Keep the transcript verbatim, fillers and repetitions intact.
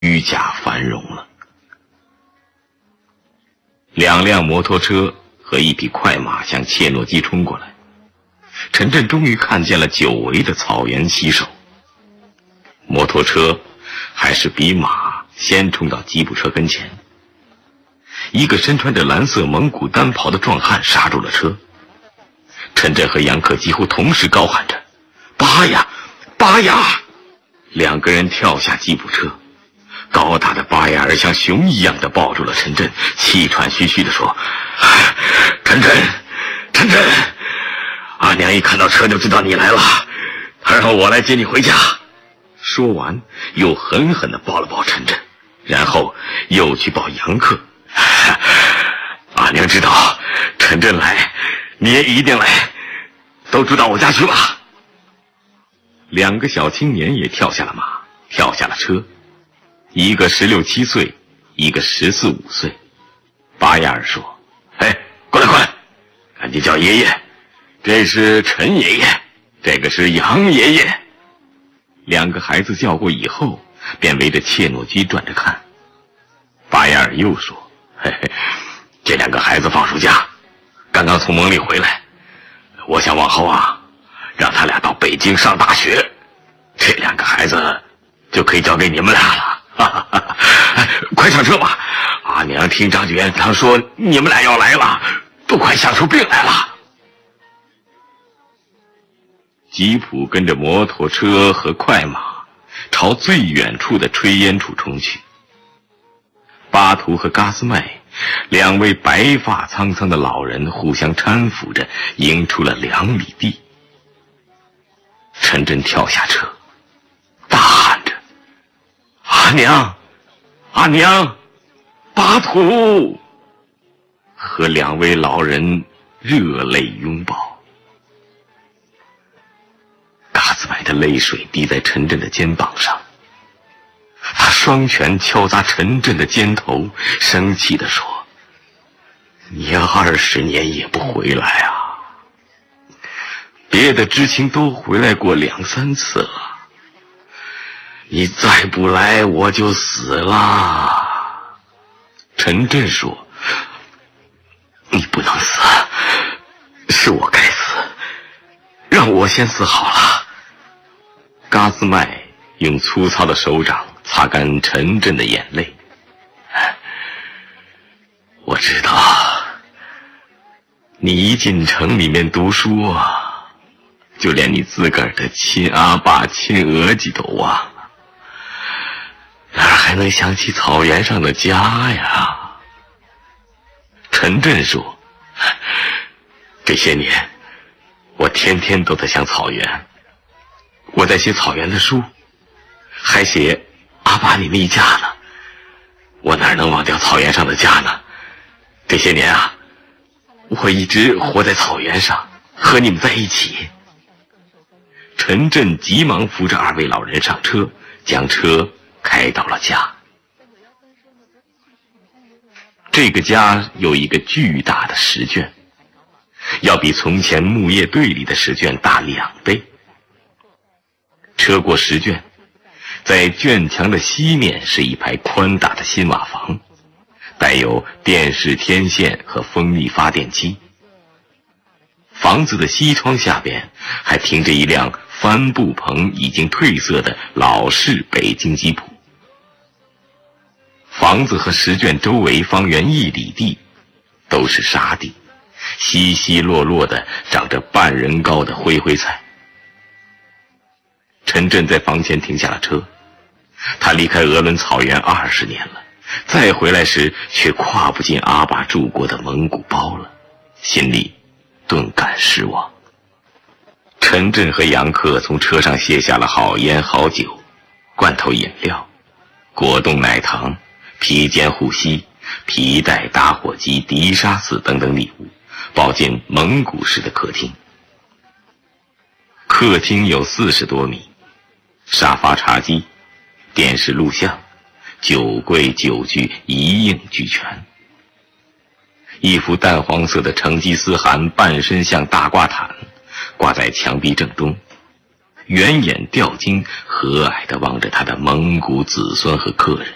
愈加繁荣了。两辆摩托车和一匹快马向切诺基冲过来，陈震终于看见了久违的草原骑手。摩托车还是比马先冲到吉普车跟前，一个身穿着蓝色蒙古单袍的壮汉刹住了车。陈震和杨克几乎同时高喊着：巴呀，巴呀！两个人跳下吉普车，高大的巴雅尔像熊一样的抱住了陈震，气喘吁吁地说：陈震，陈震，阿娘一看到车就知道你来了，她让我来接你回家。说完又狠狠地抱了抱陈震，然后又去抱杨克。阿娘知道陈震来，你也一定来，都住到我家去吧。两个小青年也跳下了马，跳下了车，一个十六七岁，一个十四五岁。巴亚尔说：哎，过来过来，赶紧叫爷爷，这是陈爷爷，这个是杨爷爷。两个孩子叫过以后，便围着切诺基转着看。巴亚尔又说：嘿嘿，这两个孩子放暑假，刚刚从蒙里回来，我想往后啊，让他俩到北京上大学，这两个孩子就可以交给你们俩了。哈哈哈哈，快上车吧！阿娘听张局院长说你们俩要来了，都快吓出病来了。吉普跟着摩托车和快马朝最远处的炊烟处冲去。巴图和嘎斯麦两位白发苍苍的老人互相搀扶着迎出了两里地。陈震跳下车，大喊着：阿娘，阿娘，巴图！和两位老人热泪拥抱。嘎斯麦的泪水滴在陈震的肩膀上，他双拳敲砸陈震的肩头，生气地说：你二十年也不回来啊！别的知青都回来过两三次了，你再不来我就死了。陈震说：你不能死，是我该死，让我先死好了。嘎斯麦用粗糙的手掌擦干陈震的眼泪。我知道你一进城里面读书啊，就连你自个儿的亲阿爸亲额吉都忘了，哪儿还能想起草原上的家呀？陈震说：这些年我天天都在想草原，我在写草原的书，还写阿爸你们一家呢，我哪能忘掉草原上的家呢？这些年啊，我一直活在草原上，和你们在一起。陈震急忙扶着二位老人上车，将车开到了家。这个家有一个巨大的石圈，要比从前木业队里的石圈大两倍。车过石圈，在圈墙的西面是一排宽大的新瓦房，带有电视天线和风力发电机。房子的西窗下边还停着一辆帆布棚已经褪色的老式北京吉普。房子和石圈周围方圆一里地都是沙地，稀稀落落的长着半人高的灰灰菜。陈震在房前停下了车，他离开鄂伦草原二十年了，再回来时却跨不进阿爸住过的蒙古包了，心里顿感失望。陈震和杨克从车上卸下了好烟好酒、罐头饮料、果冻奶糖、皮肩护膝、皮带、打火机、迪沙子等等礼物，抱进蒙古式的客厅。客厅有四十多米，沙发、茶几、电视、录像、酒柜、酒具一应俱全。一幅淡黄色的成吉思汗半身像大挂毯挂在墙壁正中，圆眼吊睛和蔼地望着他的蒙古子孙和客人。